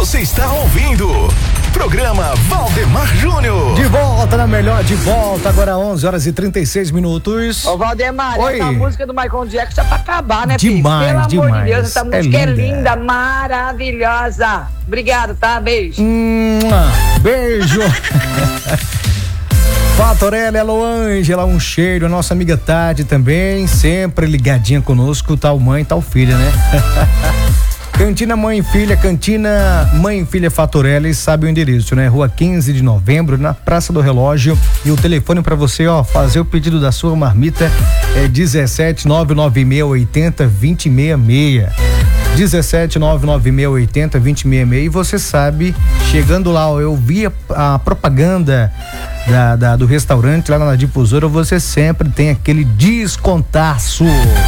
Você está ouvindo programa Valdemar Júnior. De volta na melhor, de volta agora 11h36. Ô Valdemar, oi. essa música do Michael Jackson tá pra acabar, né, demais, filho? Pelo amor de Deus, essa música é linda, linda, maravilhosa. Obrigado, tá? Beijo. Beijo. Fatorelli, alô Ângela, um cheiro. A nossa amiga Tade também, sempre ligadinha conosco, tal mãe, tal filha, né? Cantina Mãe e Filha, Cantina Mãe e Filha Fatorelli, sabe o endereço, né? Rua 15 de Novembro, na Praça do Relógio. E o telefone pra você, ó, fazer o pedido da sua marmita é 17-99680-2066. 17-99680-2066. E você sabe, chegando lá, ó, eu vi a propaganda do restaurante lá na Difusora, você sempre tem aquele descontaço.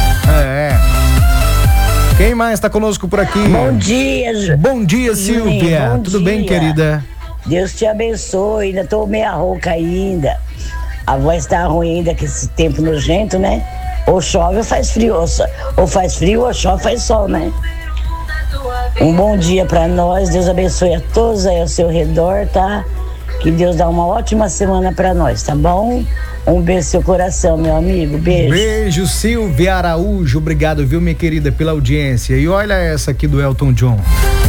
Quem mais está conosco por aqui? Bom dia, Bom dia, Silvia. Bom Tudo dia. bem, querida? Deus te abençoe, ainda tô meia rouca ainda. A voz tá ruim ainda com esse tempo nojento, né? Ou chove ou faz frio, ou faz frio ou chove, faz sol, né? Um bom dia pra nós, Deus abençoe a todos aí ao seu redor, tá? Que Deus dá uma ótima semana pra nós, tá bom? Um beijo no seu coração, meu amigo, beijo. Beijo, Silvia Araújo, obrigado, viu, minha querida, pela audiência. E olha essa aqui do Elton John.